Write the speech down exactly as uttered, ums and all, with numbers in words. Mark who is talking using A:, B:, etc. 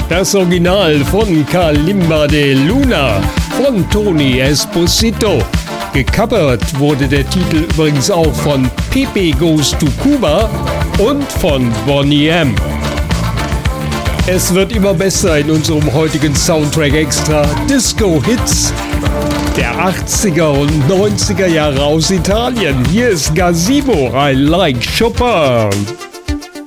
A: Das Original von Kalimba de Luna von Tony Esposito. Gecovert wurde der Titel übrigens auch von Pepe Goes to Cuba und von Boney M. Es wird immer besser in unserem heutigen Soundtrack Extra Disco-Hits der achtziger und neunziger Jahre aus Italien. Hier ist Gazebo, I Like Chopin.